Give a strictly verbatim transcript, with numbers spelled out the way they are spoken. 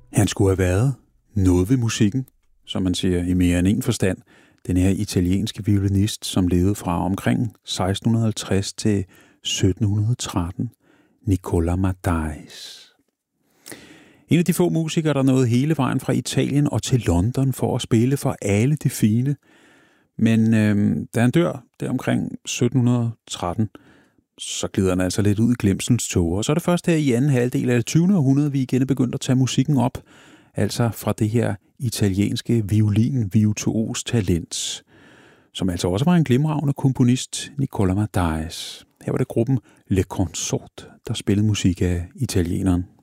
Han skulle have været noget ved musikken, som man siger i mere end en forstand. Den her italienske violinist, som levede fra omkring seksten halvtreds til sytten tretten, Nicola Mattæus. En af de få musikere, der nåede hele vejen fra Italien og til London for at spille for alle de fine. Men øh, da han dør, der omkring sytten tretten, så glider han altså lidt ud i glemselens tog. Og så er det først her i anden halvdel af det tyvende århundrede, vi igen er begyndt at tage musikken op. Altså fra det her italienske violin-virtuos talent, som altså også var en glimragende komponist, Nicola Mattæus. Her var det gruppen Le Consort, der spillede musik af italieneren.